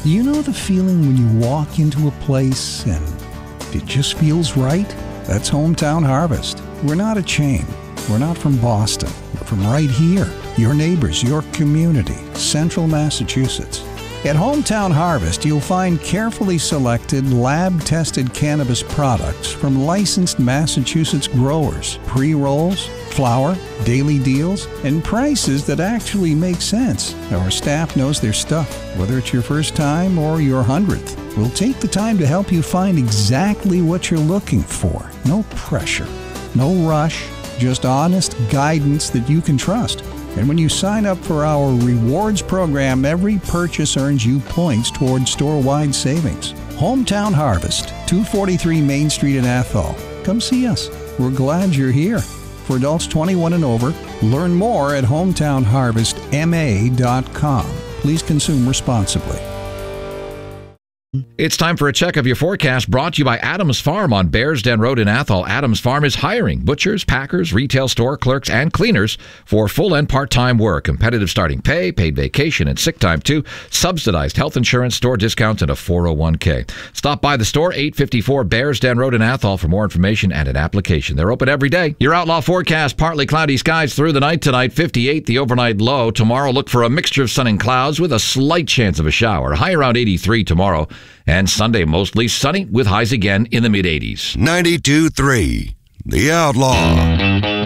You know the feeling when you walk into a place and it just feels right? That's Hometown Harvest. We're not a chain. We're not from Boston. We're from right here. Your neighbors, your community, Central Massachusetts. At Hometown Harvest, you'll find carefully selected, lab-tested cannabis products from licensed Massachusetts growers, pre-rolls, flower, daily deals, and prices that actually make sense. Our staff knows their stuff. Whether it's your first time or your 100th, we'll take the time to help you find exactly what you're looking for. No pressure, no rush, just honest guidance that you can trust. And when you sign up for our rewards program, every purchase earns you points towards store-wide savings. Hometown Harvest, 243 Main Street in Athol. Come see us. We're glad you're here. For adults 21 and over, learn more at hometownharvestma.com. Please consume responsibly. It's time for a check of your forecast, brought to you by Adams Farm on Bears Den Road in Athol. Adams Farm is hiring butchers, packers, retail store clerks, and cleaners for full and part-time work. Competitive starting pay, paid vacation and sick time too, subsidized health insurance, store discounts, and a 401k. Stop by the store, 854 Bears Den Road in Athol for more information and an application. They're open every day. Your outlaw forecast: partly cloudy skies through the night tonight, 58 the overnight low. Tomorrow, look for a mixture of sun and clouds with a slight chance of a shower. High around 83 tomorrow. And Sunday, mostly sunny with highs again in the mid-80s. 92.3, The Outlaw.